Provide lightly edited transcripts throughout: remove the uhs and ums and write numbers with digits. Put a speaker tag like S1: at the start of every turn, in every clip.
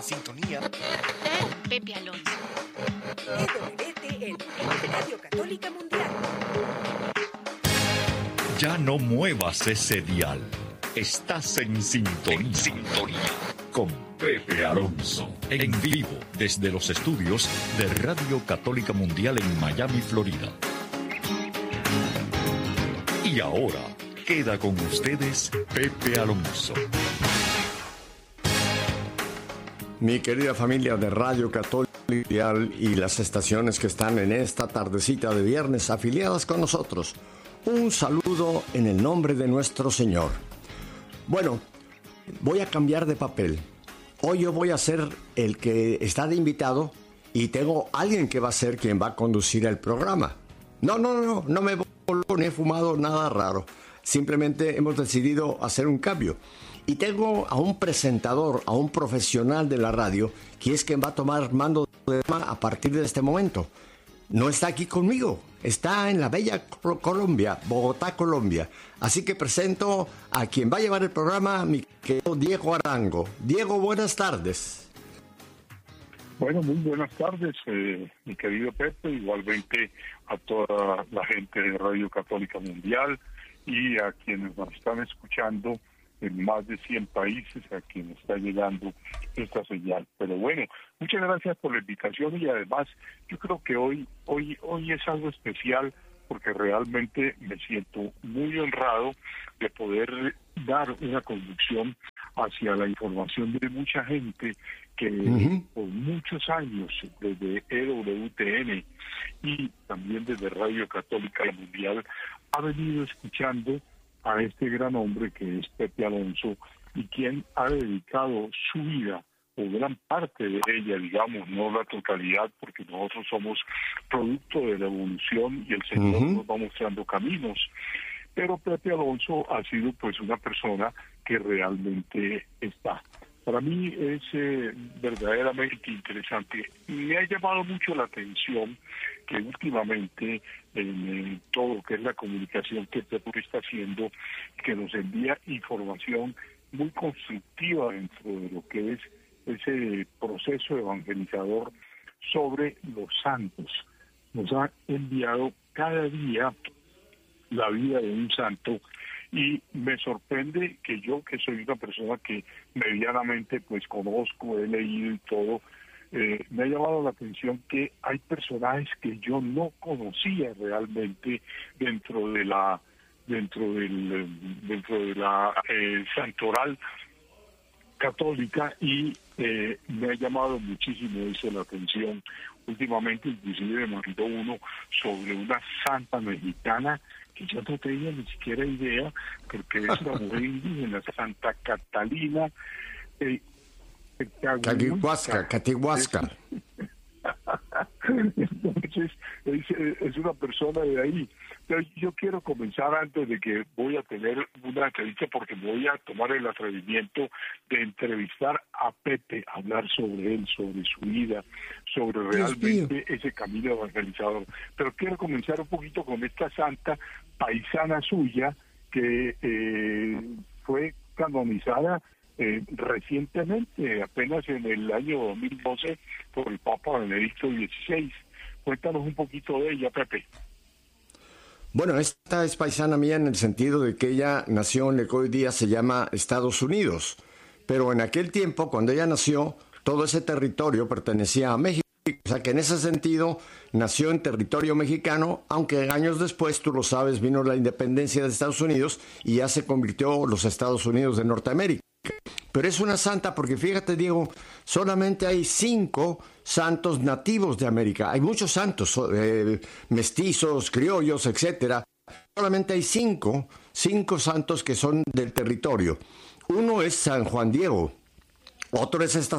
S1: sintonía
S2: con Pepe Alonso.
S3: EWTN, Radio Católica Mundial.
S4: Ya no muevas ese dial. Estás en sintonía con Pepe Alonso. En vivo desde los estudios de Radio Católica Mundial en Miami, Florida. Y ahora queda con ustedes Pepe Alonso.
S5: Mi querida familia de Radio Católica Mundial y las estaciones que están en esta tardecita de viernes afiliadas con nosotros, un saludo en el nombre de nuestro Señor. Bueno, voy a cambiar de papel. Hoy yo voy a ser el que está de invitado y tengo alguien que va a ser quien va a conducir el programa. No me voló ni he fumado nada raro. Simplemente hemos decidido hacer un cambio. Y tengo a un presentador, a un profesional de la radio, que es quien va a tomar mando de tema a partir de este momento. No está aquí conmigo, está en la bella Colombia, Bogotá, Colombia. Así que presento a quien va a llevar el programa, mi querido Diego Arango. Diego, buenas tardes.
S6: Bueno, muy buenas tardes, mi querido Pepe, igualmente a toda la gente de Radio Católica Mundial y a quienes nos están escuchando en más de 100 países, a quienes está llegando esta señal. Pero bueno, muchas gracias por la invitación y además yo creo que hoy es algo especial porque realmente me siento muy honrado de poder dar una conducción hacia la información de mucha gente que por muchos años, desde EWTN y también desde Radio Católica Mundial, ha venido escuchando a este gran hombre que es Pepe Alonso y quien ha dedicado su vida, o gran parte de ella, digamos, no la totalidad, porque nosotros somos producto de la evolución y el Señor nos va mostrando caminos. Pero Pepe Alonso ha sido pues una persona que realmente está. Para mí es verdaderamente interesante. Me ha llamado mucho la atención que últimamente en todo lo que es la comunicación que Pepe está haciendo, que nos envía información muy constructiva dentro de lo que es ese proceso evangelizador sobre los santos. Nos ha enviado cada día la vida de un santo y me sorprende que yo, que soy una persona que medianamente pues conozco, he leído y todo, me ha llamado la atención que hay personajes que yo no conocía realmente dentro de la santoral católica y me ha llamado muchísimo eso la atención. Últimamente inclusive me mandó uno sobre una santa mexicana que yo no tenía ni siquiera idea, porque es una mujer indígena, Santa Catalina
S5: Catihuasca.
S6: Entonces, es una persona de ahí. Pero yo quiero comenzar antes de que voy a tener una entrevista, porque me voy a tomar el atrevimiento de entrevistar a Pepe, hablar sobre él, sobre su vida, sobre realmente ese camino evangelizador. Pero quiero comenzar un poquito con esta santa paisana suya que fue canonizada recientemente, apenas en el año 2012, por el Papa Benedicto XVI. Cuéntanos un poquito de ella, Pepe.
S5: Bueno, esta es paisana mía en el sentido de que ella nació en lo que hoy día se llama Estados Unidos, pero en aquel tiempo, cuando ella nació, todo ese territorio pertenecía a México, o sea que en ese sentido nació en territorio mexicano, aunque años después, tú lo sabes, vino la independencia de Estados Unidos y ya se convirtió los Estados Unidos de Norteamérica. Pero es una santa porque, fíjate, Diego, solamente hay 5 santos nativos de América. Hay muchos santos, mestizos, criollos, etcétera. Solamente hay 5 santos que son del territorio. Uno es San Juan Diego. Otro es esta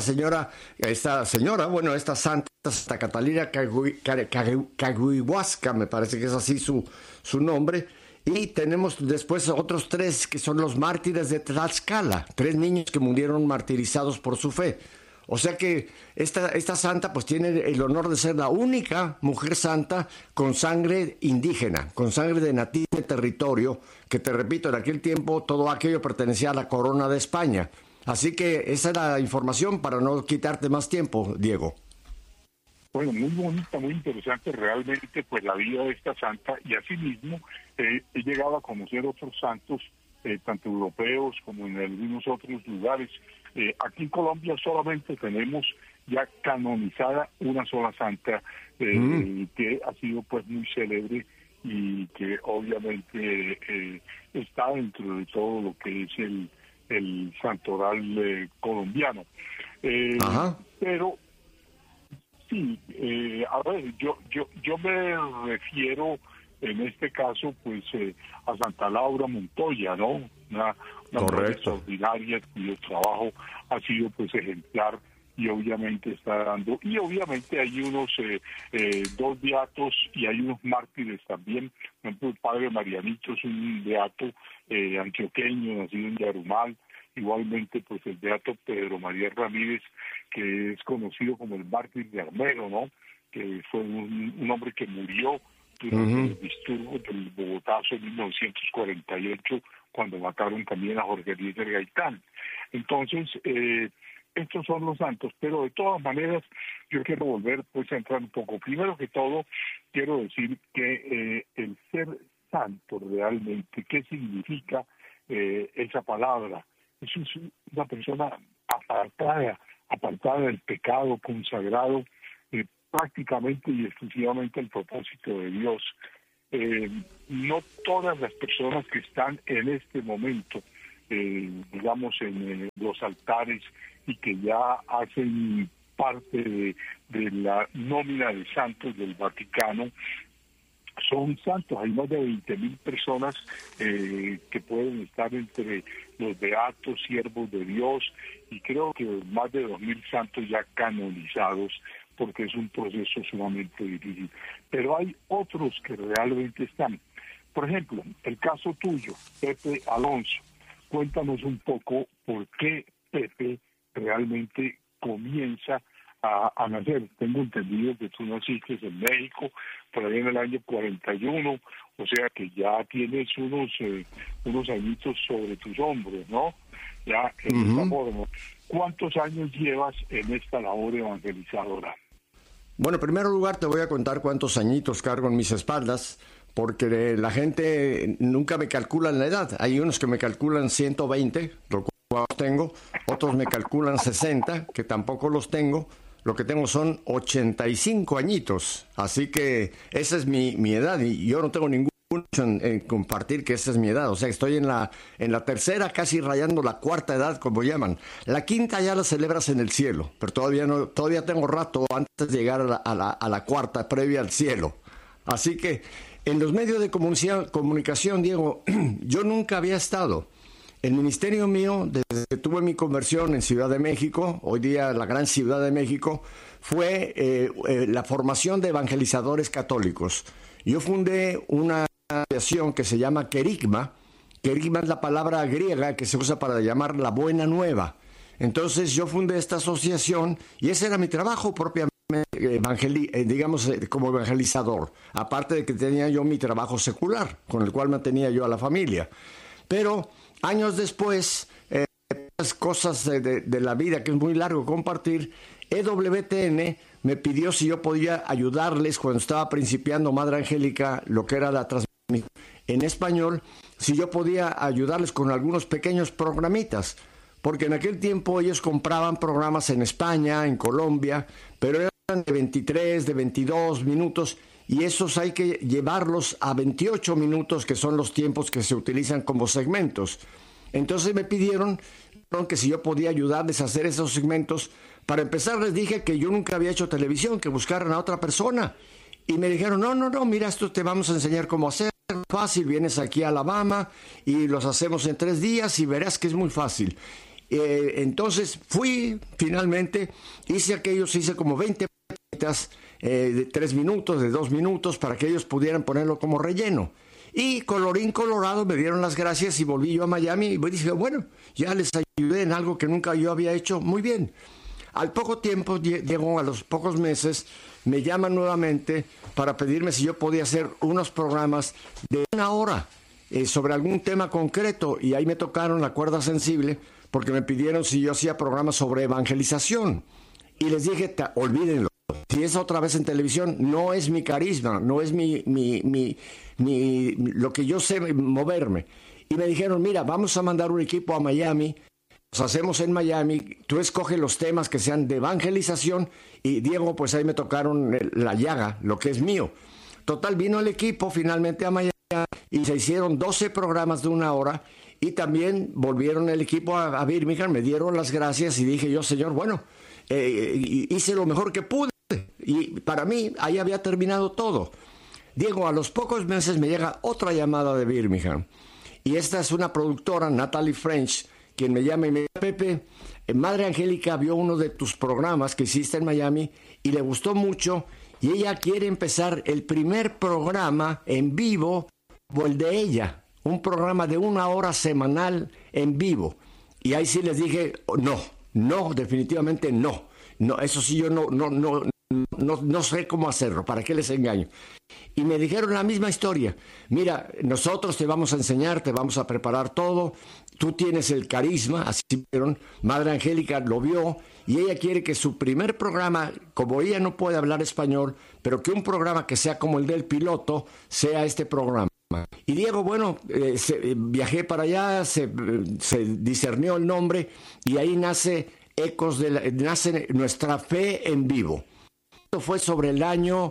S5: Santa Catalina Caguihuasca, me parece que es así su nombre. Y tenemos después otros 3 que son los mártires de Tlaxcala, 3 niños que murieron martirizados por su fe. O sea que esta santa pues tiene el honor de ser la única mujer santa con sangre indígena, con sangre de nativo de territorio, que te repito, en aquel tiempo todo aquello pertenecía a la corona de España. Así que esa es la información para no quitarte más tiempo, Diego.
S6: Bueno, muy bonita, muy interesante realmente pues la vida de esta santa, y asimismo he llegado a conocer otros santos, tanto europeos como en algunos otros lugares. Aquí en Colombia solamente tenemos ya canonizada una sola santa que ha sido pues muy célebre y que obviamente está dentro de todo lo que es el santoral colombiano. Pero sí, a ver, yo me refiero en este caso pues a Santa Laura Montoya, ¿no? Una mujer extraordinaria cuyo trabajo ha sido pues ejemplar y obviamente está dando, y obviamente hay unos dos beatos y hay unos mártires también. Por ejemplo, el padre Marianito es un beato antioqueño, nacido en Yarumal. Igualmente, pues el beato Pedro María Ramírez, que es conocido como el mártir de Armero, ¿no? Que fue un hombre que murió durante los disturbios del Bogotazo en 1948, cuando mataron también a Jorge Eliezer Gaitán. Entonces, estos son los santos, pero de todas maneras yo quiero volver pues a entrar un poco. Primero que todo, quiero decir que el ser santo realmente, ¿qué significa esa palabra? Eso es una persona apartada del pecado, consagrado prácticamente y exclusivamente al propósito de Dios. No todas las personas que están en este momento, digamos, en los altares y que ya hacen parte de la nómina de santos del Vaticano, son santos. Hay más de 20.000 personas que pueden estar entre los beatos, siervos de Dios, y creo que más de 2.000 santos ya canonizados, porque es un proceso sumamente difícil. Pero hay otros que realmente están. Por ejemplo, el caso tuyo, Pepe Alonso. Cuéntanos un poco por qué Pepe realmente comienza a nacer. Tengo entendido que tú naciste en México por ahí en el año 41, o sea que ya tienes unos añitos sobre tus hombros, ¿no? Ya en esta forma. ¿Cuántos años llevas en esta labor evangelizadora?
S5: Bueno, en primer lugar te voy a contar cuántos añitos cargo en mis espaldas, porque la gente nunca me calcula la edad. Hay unos que me calculan 120, lo cual tengo, otros me calculan 60, que tampoco los tengo. Lo que tengo son 85 añitos, así que esa es mi edad y yo no tengo ningún en compartir que esa es mi edad. O sea, estoy en la tercera, casi rayando la cuarta edad, como llaman. La quinta ya la celebras en el cielo, pero todavía tengo rato antes de llegar a la cuarta, previa al cielo. Así que en los medios de comunicación, Diego, yo nunca había estado. El ministerio mío, desde que tuve mi conversión en Ciudad de México, hoy día la gran Ciudad de México, fue la formación de evangelizadores católicos. Yo fundé una asociación que se llama Querigma. Querigma es la palabra griega que se usa para llamar la buena nueva. Entonces yo fundé esta asociación y ese era mi trabajo propiamente, como evangelizador. Aparte de que tenía yo mi trabajo secular, con el cual mantenía yo a la familia. Pero años después, las cosas de la vida, que es muy largo compartir, EWTN me pidió si yo podía ayudarles cuando estaba principiando Madre Angélica, lo que era la transmisión en español, si yo podía ayudarles con algunos pequeños programitas, porque en aquel tiempo ellos compraban programas en España, en Colombia, pero eran de 23, de 22 minutos, y esos hay que llevarlos a 28 minutos, que son los tiempos que se utilizan como segmentos. Entonces me pidieron que si yo podía ayudarles a hacer esos segmentos. Para empezar les dije que yo nunca había hecho televisión, que buscaran a otra persona. Y me dijeron, no, mira, esto te vamos a enseñar cómo hacer. Fácil, vienes aquí a Alabama y los hacemos en 3 días y verás que es muy fácil. Entonces fui, finalmente, hice como 20 de 3 minutos, de 2 minutos, para que ellos pudieran ponerlo como relleno. Y colorín colorado me dieron las gracias y volví yo a Miami y dije, bueno, ya les ayudé en algo que nunca yo había hecho, muy bien. Al poco tiempo, a los pocos meses, me llaman nuevamente para pedirme si yo podía hacer unos programas de 1 hora sobre algún tema concreto, y ahí me tocaron la cuerda sensible porque me pidieron si yo hacía programas sobre evangelización. Y les dije, olvídenlo. Si es otra vez en televisión, no es mi carisma, no es lo que yo sé moverme. Y me dijeron, mira, vamos a mandar un equipo a Miami, los hacemos en Miami, tú escoges los temas que sean de evangelización, y Diego, pues ahí me tocaron la llaga, lo que es mío. Total, vino el equipo finalmente a Miami y se hicieron 12 programas de 1 hora, y también volvieron el equipo a Birmingham, me dieron las gracias y dije yo, señor, bueno, hice lo mejor que pude. Y para mí, ahí había terminado todo. Diego, a los pocos meses me llega otra llamada de Birmingham. Y esta es una productora, Natalie French, quien me llama y me dice, Pepe, Madre Angélica vio uno de tus programas que hiciste en Miami y le gustó mucho y ella quiere empezar el primer programa en vivo, o el de ella, un programa de 1 hora semanal en vivo. Y ahí sí les dije, no, definitivamente no. No, eso sí, yo no sé cómo hacerlo, ¿para qué les engaño? Y me dijeron la misma historia, mira, nosotros te vamos a enseñar, te vamos a preparar todo, tú tienes el carisma, así vieron, Madre Angélica lo vio, y ella quiere que su primer programa, como ella no puede hablar español, pero que un programa que sea como el del piloto, sea este programa. Y Diego, bueno, viajé para allá, se discernió el nombre, y ahí nace nace Nuestra Fe en Vivo. Esto fue sobre el año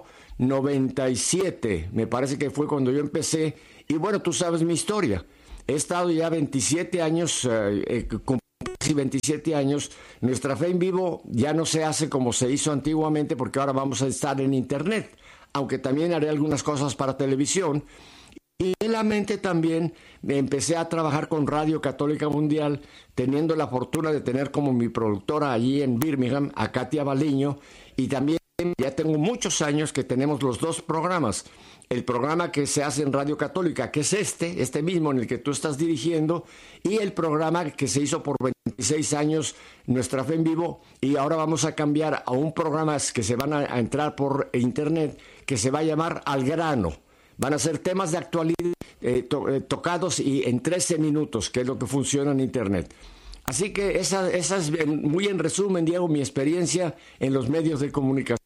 S5: 97, me parece que fue cuando yo empecé, y bueno, tú sabes mi historia. He estado ya 27 años, casi 27 años. Nuestra Fe en Vivo ya no se hace como se hizo antiguamente, porque ahora vamos a estar en internet, aunque también haré algunas cosas para televisión. Y en la mente también me empecé a trabajar con Radio Católica Mundial, teniendo la fortuna de tener como mi productora allí en Birmingham a Katia Baliño, y también ya tengo muchos años que tenemos los 2 programas. El programa que se hace en Radio Católica, que es este mismo en el que tú estás dirigiendo, y el programa que se hizo por 26 años, Nuestra Fe en Vivo, y ahora vamos a cambiar a un programa que se van a entrar por internet, que se va a llamar Al Grano. Van a ser temas de actualidad tocados y en 13 minutos, que es lo que funciona en internet. Así que esa es muy en resumen, Diego, mi experiencia en los medios de comunicación.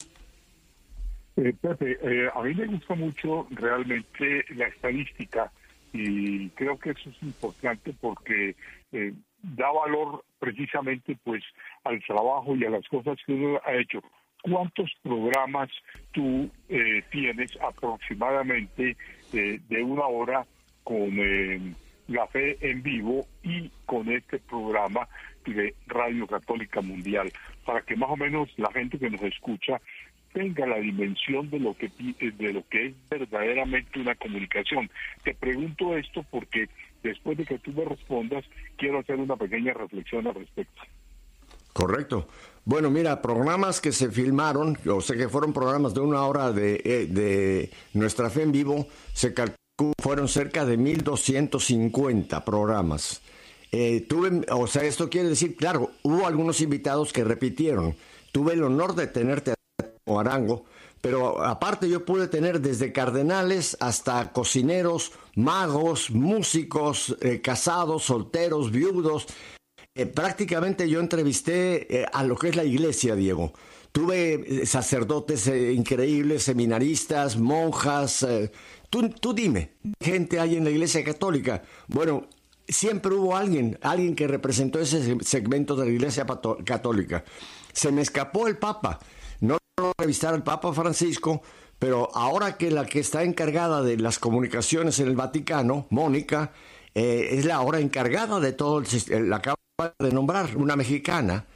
S6: Pepe, a mí me gusta mucho realmente la estadística y creo que eso es importante porque da valor precisamente pues al trabajo y a las cosas que uno ha hecho. ¿Cuántos programas tú tienes aproximadamente de 1 hora con La Fe en Vivo y con este programa de Radio Católica Mundial? Para que más o menos la gente que nos escucha tenga la dimensión de lo que es verdaderamente una comunicación. Te pregunto esto porque después de que tú me respondas, quiero hacer una pequeña reflexión al respecto.
S5: Correcto. Bueno, mira, programas que se filmaron, o sea que fueron programas de 1 hora de Nuestra Fe en Vivo, se calculó fueron cerca de 1,250 programas. Esto quiere decir, claro, hubo algunos invitados que repitieron. Tuve el honor de tenerte como Arango, pero aparte yo pude tener desde cardenales hasta cocineros, magos, músicos, casados, solteros, viudos. Prácticamente yo entrevisté a lo que es la iglesia, Diego. Tuve sacerdotes increíbles, seminaristas, monjas. Tú dime, gente hay en la iglesia católica. Bueno, siempre hubo alguien que representó ese segmento de la iglesia católica. Se me escapó el Papa. No logró entrevistar al Papa Francisco, pero ahora que la que está encargada de las comunicaciones en el Vaticano, Mónica, es la ahora encargada de todo el sistema. La acaba de nombrar, una mexicana,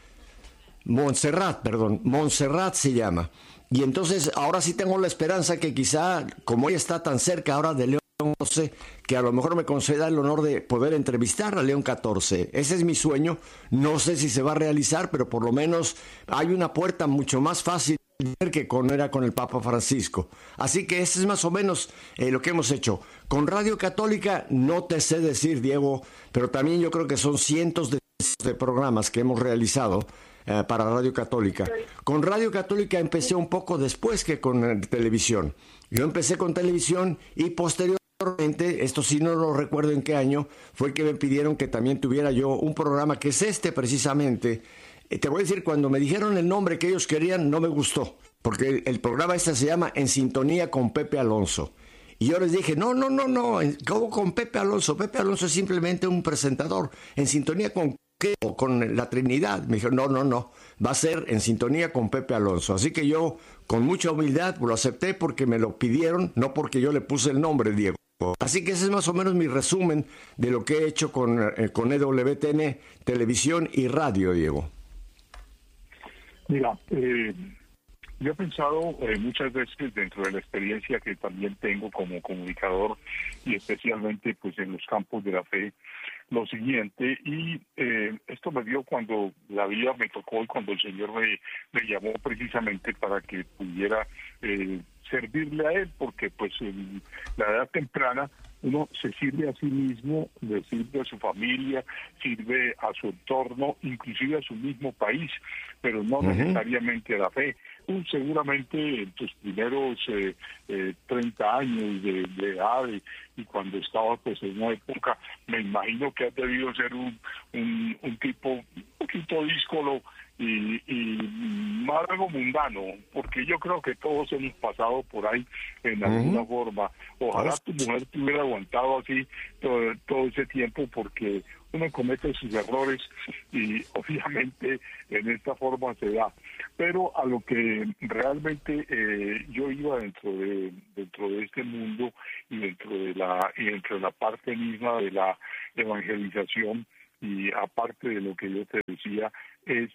S5: Montserrat se llama. Y entonces ahora sí tengo la esperanza que quizá, como ella está tan cerca ahora de León XIV, que a lo mejor me conceda el honor de poder entrevistar a León XIV. Ese es mi sueño. No sé si se va a realizar, pero por lo menos hay una puerta mucho más fácil que era con el Papa Francisco. Así que ese es más o menos lo que hemos hecho. Con Radio Católica no te sé decir, Diego, pero también yo creo que son cientos de programas que hemos realizado para Radio Católica. Con Radio Católica empecé un poco después que con televisión. Yo empecé con televisión y posteriormente posteriormente, esto sí no lo recuerdo en qué año, fue que me pidieron que también tuviera yo un programa que es este precisamente. Te voy a decir, cuando me dijeron el nombre que ellos querían, no me gustó, porque el programa este se llama En Sintonía con Pepe Alonso. Y yo les dije, no, ¿cómo con Pepe Alonso? Pepe Alonso es simplemente un presentador. ¿En sintonía con qué? ¿O con la Trinidad? Me dijeron, no, va a ser En Sintonía con Pepe Alonso. Así que yo, con mucha humildad, lo acepté porque me lo pidieron, no porque yo le puse el nombre, Diego. Así que ese es más o menos mi resumen de lo que he hecho con EWTN, televisión y radio, Diego.
S6: Mira, yo he pensado muchas veces dentro de la experiencia que también tengo como comunicador y especialmente pues en los campos de la fe, lo siguiente, y esto me dio cuando la vida me tocó y cuando el Señor me llamó precisamente para que pudiera servirle a Él, porque pues en la edad temprana uno se sirve a sí mismo, le sirve a su familia, sirve a su entorno, inclusive a su mismo país, pero no necesariamente a la fe. Seguramente en tus primeros 30 años de edad y cuando estaba pues en una época, me imagino que has debido ser un tipo un poquito díscolo y más algo mundano, porque yo creo que todos hemos pasado por ahí en alguna forma. Ojalá tu mujer te hubiera aguantado así todo ese tiempo, porque uno comete sus errores y obviamente en esta forma se da. Pero a lo que realmente yo iba dentro de este mundo y dentro de la parte misma de la evangelización, y aparte de lo que yo te decía, es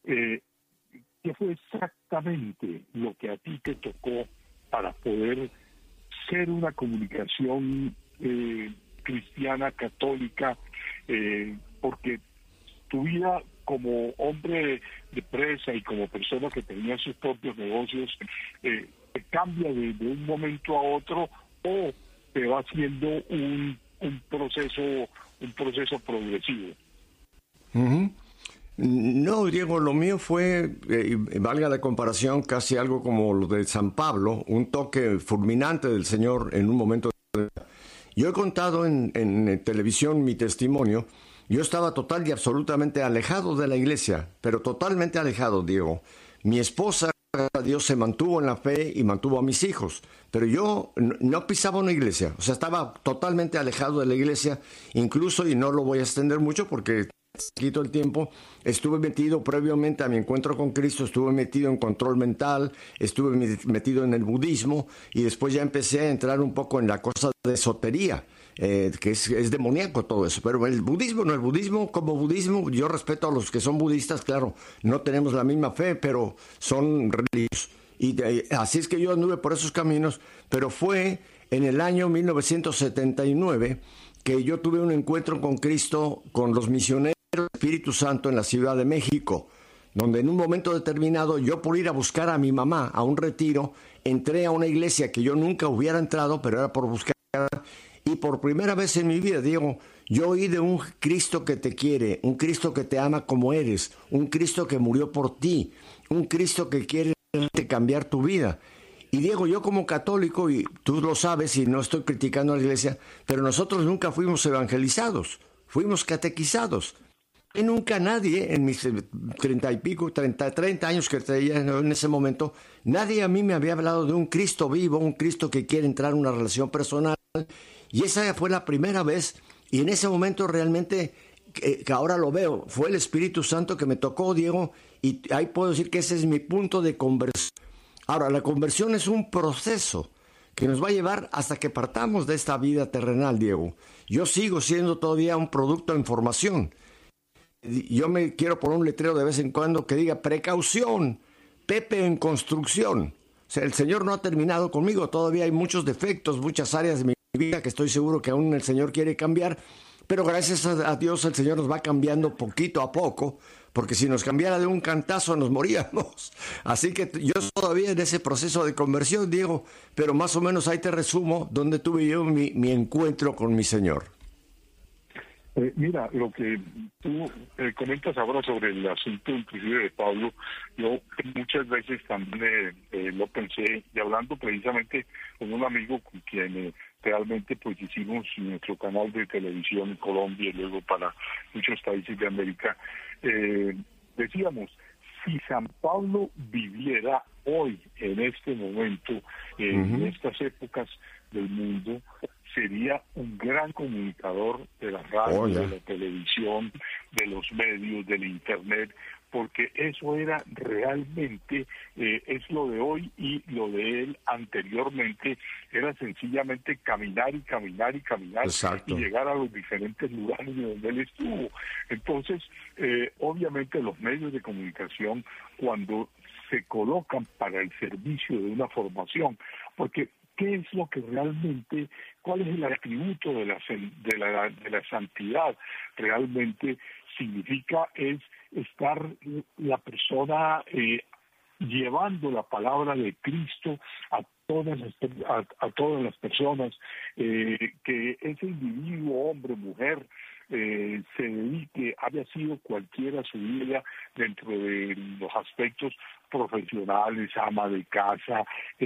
S6: ¿qué fue exactamente lo que a ti te tocó para poder ser una comunicación cristiana, católica? Porque tu vida como hombre de presa y como persona que tenía sus propios negocios, ¿te cambia de un momento a otro o te va haciendo un proceso progresivo?
S5: No, Diego, lo mío fue, valga la comparación, casi algo como lo de San Pablo, un toque fulminante del Señor en un momento. Yo he contado en televisión mi testimonio. Yo estaba total y absolutamente alejado de la iglesia, pero totalmente alejado, Diego. Mi esposa, gracias a Dios, se mantuvo en la fe y mantuvo a mis hijos, pero yo no pisaba una iglesia, o sea, estaba totalmente alejado de la iglesia, incluso, y no lo voy a extender mucho porque quito el tiempo, estuve metido previamente a mi encuentro con Cristo, estuve metido en control mental, estuve metido en el budismo y después ya empecé a entrar un poco en la cosa de esotería, que es demoníaco todo eso, pero el budismo como budismo, yo respeto a los que son budistas, claro, no tenemos la misma fe, pero son religiosos, y así es que yo anduve por esos caminos, pero fue en el año 1979 que yo tuve un encuentro con Cristo, con los misioneros del Espíritu Santo en la Ciudad de México, donde en un momento determinado yo, por ir a buscar a mi mamá a un retiro, entré a una iglesia que yo nunca hubiera entrado, pero era por buscar, y por primera vez en mi vida, Diego, yo oí de un Cristo que te quiere, un Cristo que te ama como eres, un Cristo que murió por ti, un Cristo que quiere cambiar tu vida. Y Diego, yo como católico, y tú lo sabes y no estoy criticando a la iglesia, pero nosotros nunca fuimos evangelizados, fuimos catequizados. Y nunca nadie, en mis 30 años que tenía en ese momento, nadie a mí me había hablado de un Cristo vivo, un Cristo que quiere entrar en una relación personal. Y esa fue la primera vez, y en ese momento realmente, que ahora lo veo, fue el Espíritu Santo que me tocó, Diego, y ahí puedo decir que ese es mi punto de conversión. Ahora, la conversión es un proceso que nos va a llevar hasta que partamos de esta vida terrenal, Diego. Yo sigo siendo todavía un producto en formación. Yo me quiero poner un letrero de vez en cuando que diga precaución, Pepe en construcción. O sea, el Señor no ha terminado conmigo, todavía hay muchos defectos, muchas áreas de mi vida que estoy seguro que aún el Señor quiere cambiar, pero gracias a Dios el Señor nos va cambiando poquito a poco, porque si nos cambiara de un cantazo nos moríamos. Así que yo todavía en ese proceso de conversión, Diego, pero más o menos ahí te resumo donde tuve yo mi encuentro con mi Señor.
S6: Mira, lo que tú comentas ahora sobre el asunto inclusive de Pablo, yo muchas veces también lo pensé, y hablando precisamente con un amigo con quien realmente pues hicimos nuestro canal de televisión en Colombia y luego para muchos países de América. Decíamos, si San Pablo viviera hoy, en este momento, en estas épocas del mundo, sería un gran comunicador de la radio, de la televisión, de los medios, del internet, porque eso era realmente, es lo de hoy, y lo de él anteriormente era sencillamente caminar y caminar y caminar. Exacto. Y llegar a los diferentes lugares de donde él estuvo. Entonces, obviamente los medios de comunicación, cuando se colocan para el servicio de una formación, porque ¿qué es lo que realmente, cuál es el atributo de la santidad? Realmente significa es estar la persona llevando la palabra de Cristo a todas las personas, que ese individuo, hombre, mujer, se dedique, haya sido cualquiera su vida dentro de los aspectos profesionales, ama de casa,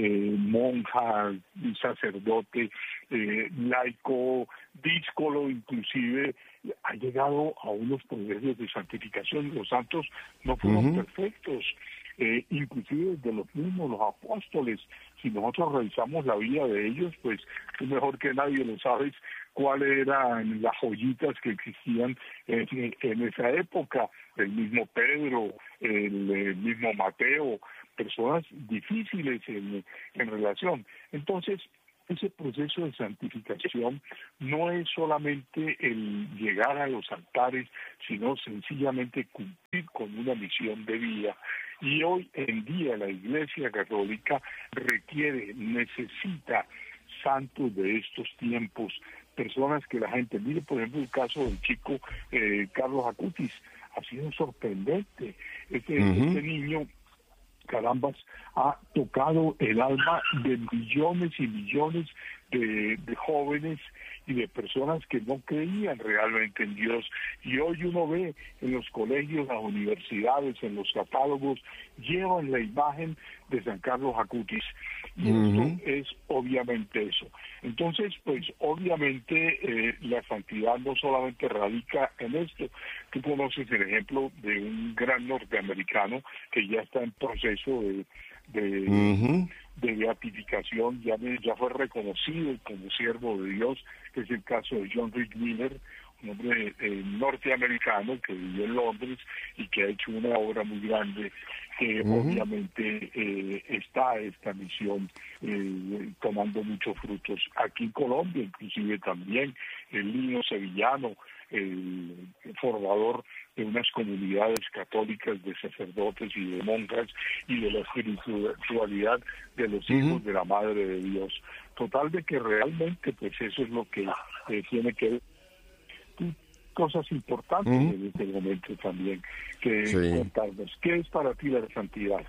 S6: monja, sacerdote, laico, díscolo, inclusive ha llegado a unos procesos de santificación. Los santos no fueron perfectos, inclusive de los mismos, los apóstoles. Si nosotros revisamos la vida de ellos, pues tú mejor que nadie lo sabes cuáles eran las joyitas que existían en esa época. El mismo Pedro, el mismo Mateo, personas difíciles en relación. Entonces, ese proceso de santificación no es solamente el llegar a los altares, sino sencillamente cumplir con una misión de vida. Y hoy en día la Iglesia Católica necesita santos de estos tiempos, personas que la gente, mire por ejemplo el caso del chico Carlos Acutis, ha sido sorprendente. Este niño, carambas, ha tocado el alma de millones y millones de jóvenes y de personas que no creían realmente en Dios. Y hoy uno ve en los colegios, las universidades, en los catálogos, llevan la imagen de San Carlos Acutis. Y esto es obviamente eso. Entonces, pues obviamente la santidad no solamente radica en esto. Tú conoces el ejemplo de un gran norteamericano que ya está en proceso de beatificación, ya fue reconocido como siervo de Dios, que es el caso de John Rick Miller, un hombre norteamericano que vivió en Londres y que ha hecho una obra muy grande, que obviamente está esta misión tomando muchos frutos. Aquí en Colombia, inclusive también, el niño sevillano, el formador de unas comunidades católicas de sacerdotes y de monjas y de la espiritualidad de los hijos de la Madre de Dios. Total de que realmente pues eso es lo que tiene que ver. Cosas importantes en este momento también que contarnos. ¿Qué es para ti la santidad?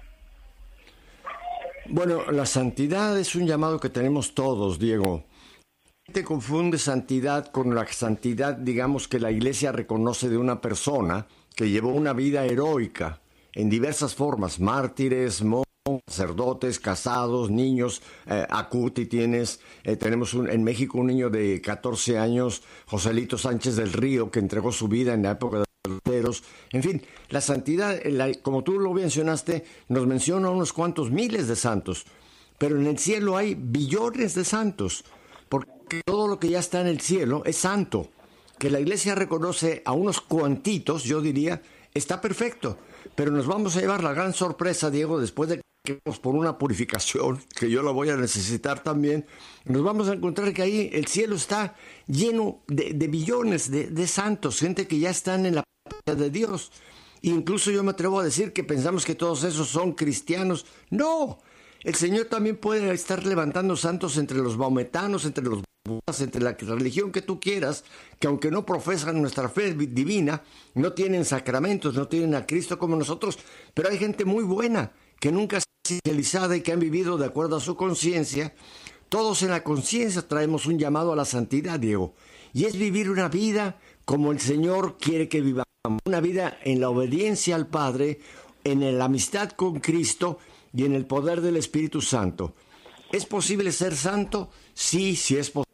S5: Bueno, la santidad es un llamado que tenemos todos, Diego. Te confunde santidad con la santidad, digamos, que la Iglesia reconoce de una persona que llevó una vida heroica en diversas formas, mártires, sacerdotes, casados, niños. Acuti tenemos en México un niño de 14 años, Joselito Sánchez del Río, que entregó su vida en la época de los luteros. En fin, la santidad, como tú lo mencionaste, nos menciona unos cuantos miles de santos, pero en el cielo hay billones de santos, porque todo lo que ya está en el cielo es santo. Que la Iglesia reconoce a unos cuantitos, yo diría, está perfecto, pero nos vamos a llevar la gran sorpresa, Diego, después de que vamos por una purificación, que yo la voy a necesitar también, nos vamos a encontrar que ahí el cielo está lleno de billones de santos, gente que ya están en la presencia de Dios. Incluso yo me atrevo a decir que pensamos que todos esos son cristianos. ¡No! El Señor también puede estar levantando santos entre los maometanos, entre los budistas, entre la religión que tú quieras, que aunque no profesan nuestra fe divina, no tienen sacramentos, no tienen a Cristo como nosotros, pero hay gente muy buena, que nunca se ha especializado y que han vivido de acuerdo a su conciencia. Todos en la conciencia traemos un llamado a la santidad, Diego, y es vivir una vida como el Señor quiere que vivamos, una vida en la obediencia al Padre, en la amistad con Cristo y en el poder del Espíritu Santo. ¿Es posible ser santo? Sí, sí es posible.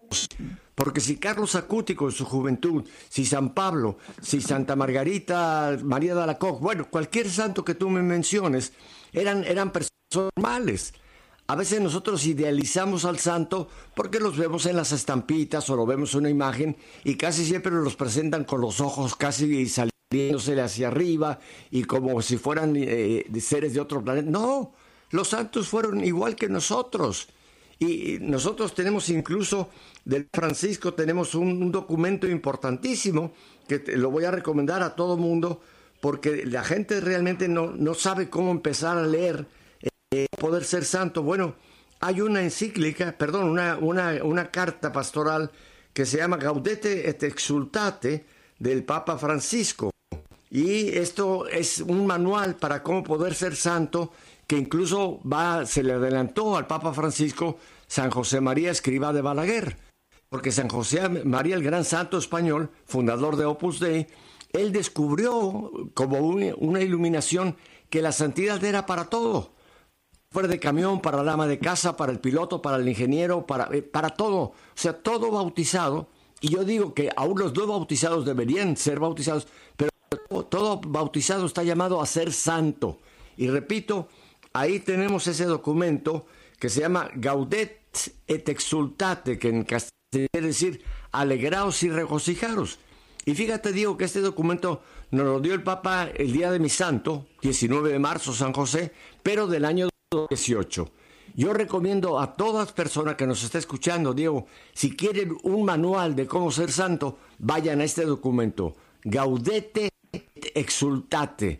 S5: Porque si Carlos Acútico en su juventud, si San Pablo, si Santa Margarita, María de Alacoque, bueno, cualquier santo que tú me menciones, eran personas normales. A veces nosotros idealizamos al santo porque los vemos en las estampitas o lo vemos en una imagen y casi siempre los presentan con los ojos casi saliéndose hacia arriba y como si fueran seres de otro planeta. No, los santos fueron igual que nosotros. Y nosotros tenemos incluso, del Francisco, tenemos un documento importantísimo que lo voy a recomendar a todo mundo porque la gente realmente no sabe cómo empezar a leer, poder ser santo. Bueno, hay una encíclica, perdón, una carta pastoral que se llama Gaudete et Exsultate del Papa Francisco. Y esto es un manual para cómo poder ser santo que incluso se le adelantó al Papa Francisco San José María Escrivá de Balaguer, porque San José María, el gran santo español, fundador de Opus Dei, él descubrió como una iluminación que la santidad era para todo, fuera de camión, para la ama de casa, para el piloto, para el ingeniero, para todo, o sea, todo bautizado. Y yo digo que aún los no bautizados deberían ser bautizados, pero todo bautizado está llamado a ser santo. Y repito, ahí tenemos ese documento que se llama Gaudet et Exsultate, que en castellano quiere decir alegraos y regocijaros. Y fíjate, Diego, que este documento nos lo dio el Papa el día de mi santo, 19 de marzo, San José, pero del año 18. Yo recomiendo a todas personas que nos está escuchando, Diego, si quieren un manual de cómo ser santo, vayan a este documento, Gaudete et Exsultate,